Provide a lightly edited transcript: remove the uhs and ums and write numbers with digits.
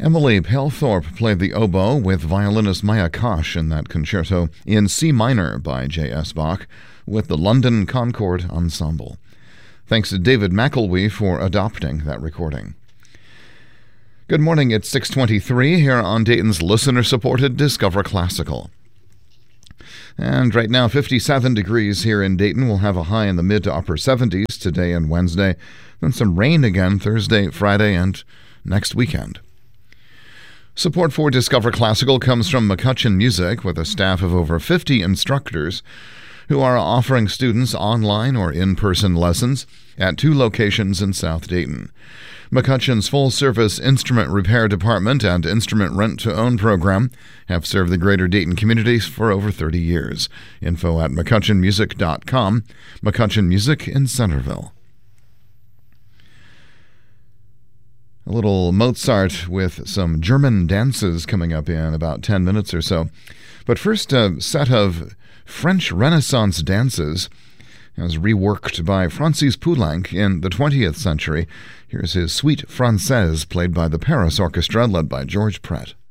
Emily Palethorpe played the oboe with violinist Maya Kosh in that concerto in C minor by J.S. Bach with the London Concord Ensemble. Thanks to David McElwee for adopting that recording. Good morning, it's 6:23 here on Dayton's listener-supported Discover Classical. And right now, 57 degrees here in Dayton. We'll have a high in the mid to upper 70s today and Wednesday. Then some rain again Thursday, Friday, and next weekend. Support for Discover Classical comes from McCutcheon Music, with a staff of over 50 instructors who are offering students online or in-person lessons at 2 locations in South Dayton. McCutcheon's full-service instrument repair department and instrument rent-to-own program have served the greater Dayton community for over 30 years. Info at McCutcheonMusic.com. McCutcheon Music in Centerville. A little Mozart with some German dances coming up in about 10 minutes or so. But first, a set of French Renaissance dances as reworked by Francis Poulenc in the 20th century. Here's his Suite Française, played by the Paris Orchestra, led by George Pret.